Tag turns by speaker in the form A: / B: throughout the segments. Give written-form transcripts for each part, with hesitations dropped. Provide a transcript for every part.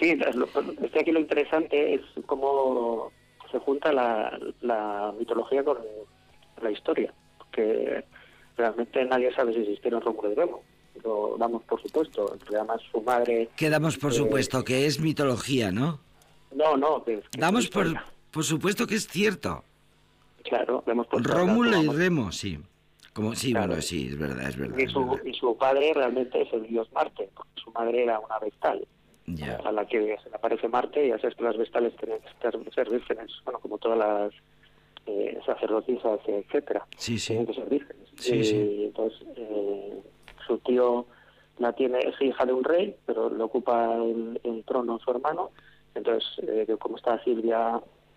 A: Sí, es que aquí lo interesante es cómo se junta la mitología con la historia, porque realmente nadie sabe si existieron Rómulo y Remo. Lo damos por supuesto, porque además su madre...
B: Quedamos por supuesto que es mitología, ¿no?
A: No, que es
B: Damos
A: historia.
B: por supuesto que es cierto.
A: Claro, lo hemos puesto ahora,
B: Rómulo y
A: tomamos,
B: Remo, sí. Como sí,
A: claro.
B: bueno, sí, es verdad, es verdad,
A: Y
B: es verdad.
A: su padre realmente es el dios Marte, porque su madre era una vestal,
B: Ya.
A: a la que se le aparece Marte, y ya sabes que las vestales tienen que ser vírgenes, bueno, como todas las sacerdotisas, etcétera,
B: Sí,
A: tienen
B: sí.
A: que ser vírgenes.
B: Sí, sí.
A: Y entonces su tío es hija de un rey, pero le ocupa el trono su hermano. Entonces, como está Silvia,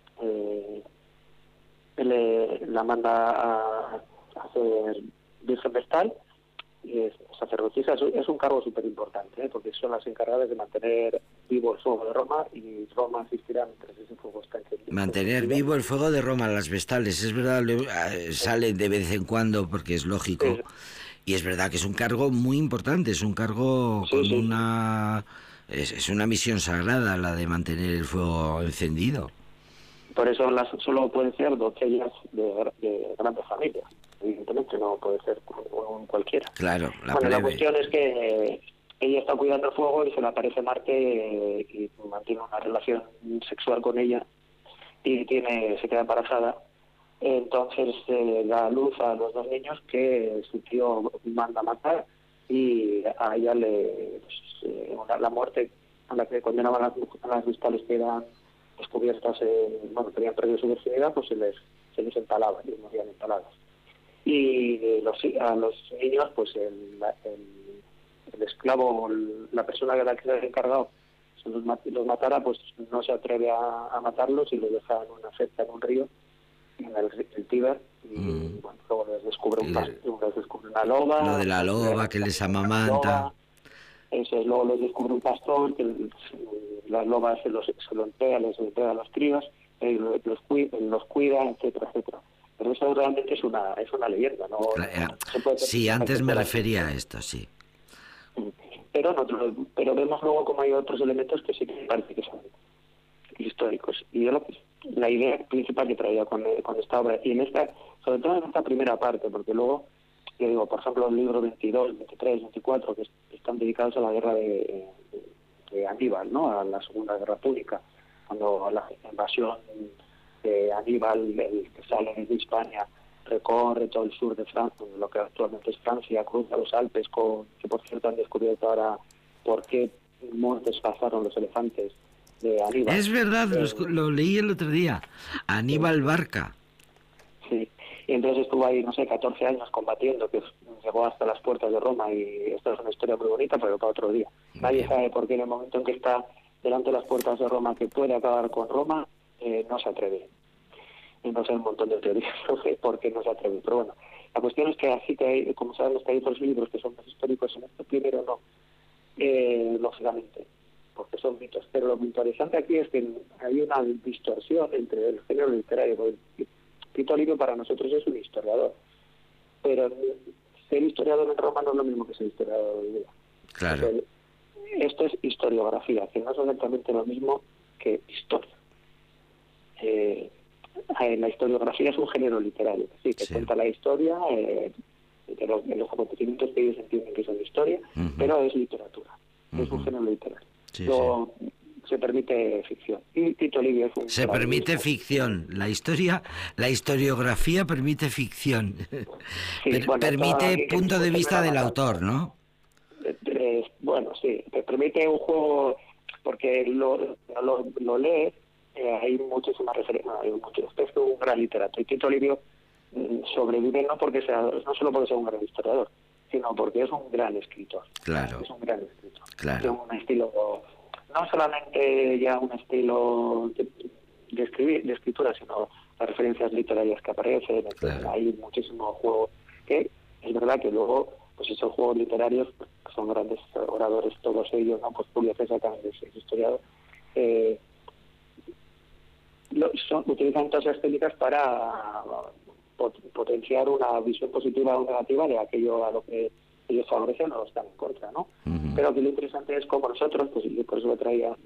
A: la manda a hacer virgen vestal, y es sacerdotisa. Es un cargo súper importante, porque son las encargadas de mantener vivo el fuego de Roma, y Roma existirá mientras ese fuego está
B: Mantener
A: encendido.
B: vivo el fuego de Roma, las vestales, es verdad, sale de vez en cuando porque es lógico.
A: Sí,
B: Y es verdad que es un cargo muy importante, es un cargo
A: sí,
B: con
A: sí.
B: una... Es una misión sagrada la de mantener el fuego encendido.
A: Por eso solo pueden ser doncellas de grandes familias. Evidentemente no puede ser cualquiera.
B: Claro, la
A: Bueno, la
B: plebe.
A: cuestión es que ella está cuidando el fuego y se le aparece Marte, y mantiene una relación sexual con ella, y se queda embarazada. Entonces da luz a los dos niños que su tío manda a matar, y a ella la muerte a la que condenaban a las vistales que eran descubiertas, que habían perdido su virginidad, pues se les empalaba y morían empaladas. Y a los niños, pues el esclavo, la persona de la que se ha encargado, si los matara, pues no se atreve a matarlos, y los deja en una secta en un río, en el Tíber, y bueno, luego les descubre una
B: Lo
A: loba,
B: de la loba que les
A: una
B: amamanta.
A: loba. Eso es, luego les descubre un pastor que las lobas se lo entrega, les entrega a los críos, los cuida, etcétera, etcétera. Pero eso realmente es una leyenda, no se puede
B: Sí,
A: pensar que
B: antes me
A: fuera así.
B: refería a esto, sí.
A: Pero vemos luego como hay otros elementos que sí que parece que son históricos. Y yo la idea principal que traía con esta obra, y sobre todo en esta primera parte, porque luego, yo digo, por ejemplo, el libro 22, 23, 24, que están dedicados a la guerra de Aníbal, ¿no? A la Segunda Guerra Púnica, cuando la invasión de Aníbal, el que sale de Hispania, recorre todo el sur de Francia, lo que actualmente es Francia, cruza los Alpes, que por cierto han descubierto ahora por qué montes pasaron los elefantes de Aníbal.
B: Es verdad, lo leí el otro día. Aníbal Barca.
A: Sí, y entonces estuvo ahí, no sé, 14 años combatiendo, que llegó hasta las puertas de Roma, y esta es una historia muy bonita, pero para otro día. Nadie
B: Bien.
A: sabe por qué en el momento en que está delante de las puertas de Roma, que puede acabar con Roma, no se atreve. Y no sé, un montón de teorías sobre por qué no se atreve. Pero bueno, la cuestión es que así que hay, como sabemos que hay otros libros que son más históricos, en este primero no, lógicamente, porque son mitos. Pero lo interesante aquí es que hay una distorsión entre el género literario. Tito Livio para nosotros es un historiador, pero ser historiador en Roma no es lo mismo que ser historiador hoy día.
B: Claro.
A: Esto es historiografía, que no es exactamente lo mismo que historia. La historiografía es un género literario, sí, que cuenta la historia de los acontecimientos que ellos entienden que son historia, pero es literatura, es un género literario.
B: Sí,
A: Luego se permite ficción. Y Tito Livio es un...
B: Se permite ficción. La historiografía permite ficción.
A: Sí,
B: Permite punto de vista del autor, ¿no?
A: Bueno, sí, te permite un juego, porque lo lees, hay muchísimas referencias, es un gran literato. Y Tito Livio sobrevive no solo porque sea un gran historiador, sino porque es un gran escritor.
B: Claro.
A: Es un gran escritor.
B: Claro.
A: Tiene un estilo, no solamente ya un estilo de escritura, sino las referencias literarias que aparecen.
B: Claro.
A: Hay muchísimo juego, que es verdad que luego, pues esos juegos literarios son grandes oradores todos ellos, ¿no? Pues Julio César también es historiador. Utilizan todas esas técnicas para potenciar una visión positiva o negativa de aquello a lo que ellos favorecen o están en contra, ¿no? Pero aquí lo interesante es como nosotros, pues por eso lo traía